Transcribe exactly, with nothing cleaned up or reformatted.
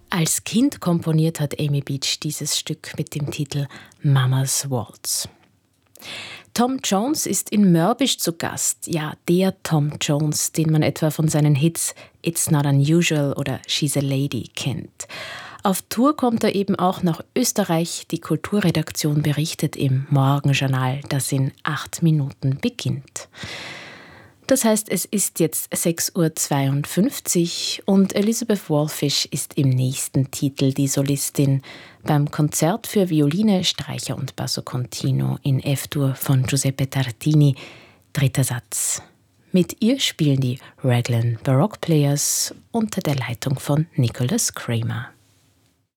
Als Kind komponiert hat Amy Beach dieses Stück mit dem Titel Mama's Waltz. Tom Jones ist in Mörbisch zu Gast. Ja, der Tom Jones, den man etwa von seinen Hits It's Not Unusual oder She's a Lady kennt. Auf Tour kommt er eben auch nach Österreich. Die Kulturredaktion berichtet im Morgenjournal, das in acht Minuten beginnt. Das heißt, es ist jetzt sechs Uhr zweiundfünfzig und Elizabeth Wallfisch ist im nächsten Titel die Solistin beim Konzert für Violine, Streicher und Basso Continuo in F-Dur von Giuseppe Tartini, dritter Satz. Mit ihr spielen die Raglan Baroque Players unter der Leitung von Nicholas Kramer.